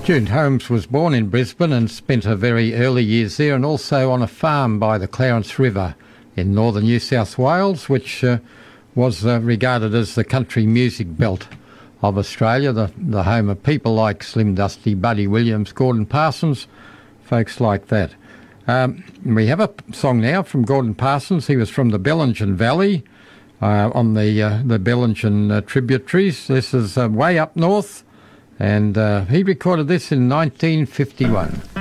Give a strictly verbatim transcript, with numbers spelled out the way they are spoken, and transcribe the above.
June Holmes was born in Brisbane and spent her very early years there, and also on a farm by the Clarence River in northern New South Wales, which uh, was uh, regarded as the country music belt of Australia, the, the home of people like Slim Dusty, Buddy Williams, Gordon Parsons, folks like that. Um, we have a song now from Gordon Parsons. He was from the Bellingen Valley uh, on the, uh, the Bellingen uh, tributaries. This is uh, way up north. And uh, he recorded this in nineteen fifty-one.